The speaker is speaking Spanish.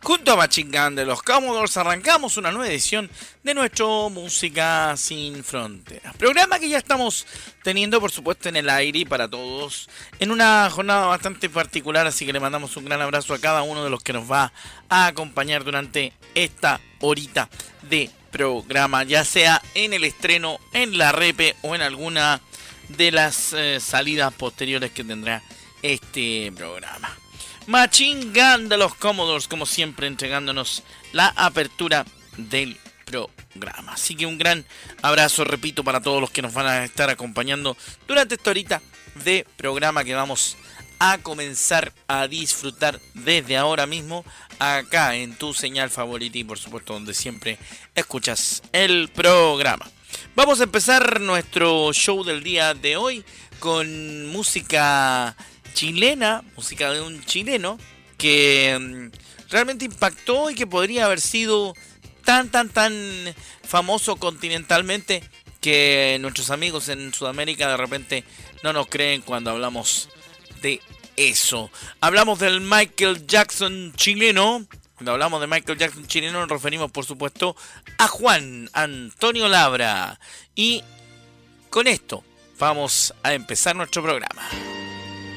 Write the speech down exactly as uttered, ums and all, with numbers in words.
Junto a Machine Gun de los Commodores arrancamos una nueva edición de nuestro Música Sin Fronteras. Programa que ya estamos teniendo, por supuesto, en el aire para todos, en una jornada bastante particular, así que le mandamos un gran abrazo a cada uno de los que nos va a acompañar durante esta horita de programa, ya sea en el estreno, en la repe o en alguna de las eh, salidas posteriores que tendrá este programa. Machine Gun de los Commodores, como siempre, entregándonos la apertura del programa. Así que un gran abrazo, repito, para todos los que nos van a estar acompañando durante esta horita de programa que vamos a comenzar a disfrutar desde ahora mismo acá en tu señal favorita y por supuesto donde siempre escuchas el programa. Vamos a empezar nuestro show del día de hoy con música chilena, música de un chileno que um, realmente impactó y que podría haber sido tan, tan, tan famoso continentalmente que nuestros amigos en Sudamérica de repente no nos creen cuando hablamos de eso. Hablamos del Michael Jackson chileno. Cuando hablamos de Michael Jackson chileno nos referimos, por supuesto, a Juan Antonio Labra. Y con esto vamos a empezar nuestro programa.